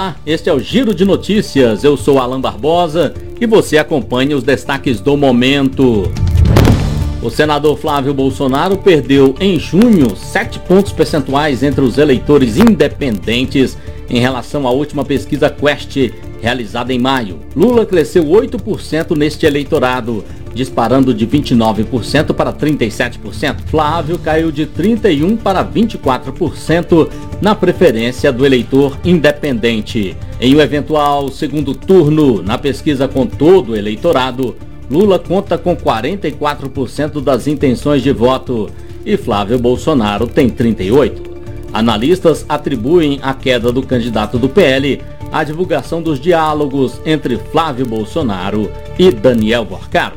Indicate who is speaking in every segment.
Speaker 1: Olá, este é o Giro de Notícias, eu sou Alan Barbosa e você acompanha os destaques do momento. O senador Flávio Bolsonaro perdeu em junho 7 pontos percentuais entre os eleitores independentes em relação à última pesquisa Quest, realizada em maio. Lula cresceu 8% neste eleitorado, disparando de 29% para 37%. Flávio caiu de 31% para 24% na preferência do eleitor independente. Em um eventual segundo turno, na pesquisa com todo o eleitorado, Lula conta com 44% das intenções de voto e Flávio Bolsonaro tem 38%. Analistas atribuem a queda do candidato do PL à divulgação dos diálogos entre Flávio Bolsonaro e Daniel Borcaro.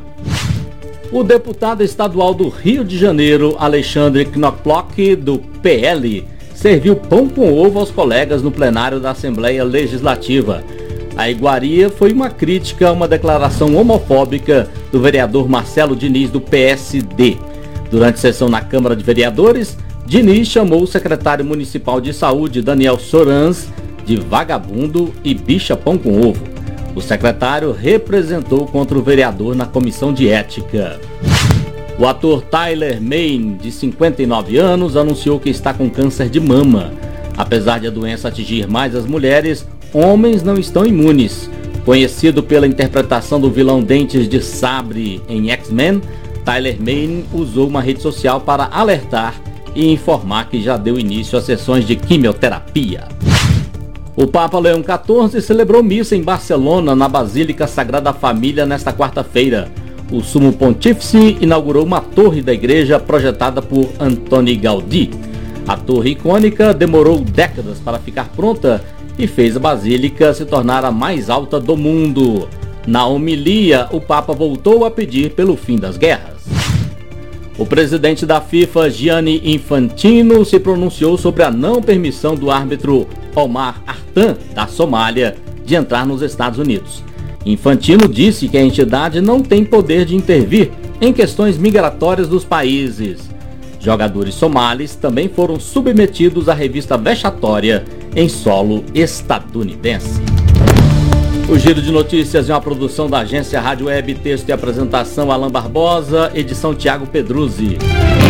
Speaker 1: O deputado estadual do Rio de Janeiro, Alexandre Knoploch, do PL, serviu pão com ovo aos colegas no plenário da Assembleia Legislativa. A iguaria foi uma crítica a uma declaração homofóbica do vereador Marcelo Diniz, do PSD. Durante sessão na Câmara de Vereadores, Diniz chamou o secretário municipal de saúde, Daniel Sorans, de vagabundo e bicha pão com ovo. O secretário representou contra o vereador na comissão de ética. O ator Tyler Mane, de 59 anos, anunciou que está com câncer de mama. Apesar de a doença atingir mais as mulheres, homens não estão imunes. Conhecido pela interpretação do vilão Dentes de Sabre em X-Men, Tyler Mane usou uma rede social para alertar e informar que já deu início a sessões de quimioterapia. O Papa Leão XIV celebrou missa em Barcelona, na Basílica Sagrada Família, nesta quarta-feira. O Sumo Pontífice inaugurou uma torre da igreja projetada por Antoni Gaudí. A torre icônica demorou décadas para ficar pronta e fez a Basílica se tornar a mais alta do mundo. Na homilia, o Papa voltou a pedir pelo fim das guerras. O presidente da FIFA, Gianni Infantino, se pronunciou sobre a não permissão do árbitro Omar Artan, da Somália, de entrar nos Estados Unidos. Infantino disse que a entidade não tem poder de intervir em questões migratórias dos países. Jogadores somalis também foram submetidos à revista vexatória em solo estadunidense. O Giro de Notícias é uma produção da agência Rádio Web, texto e apresentação Alan Barbosa, edição Tiago Pedruzzi.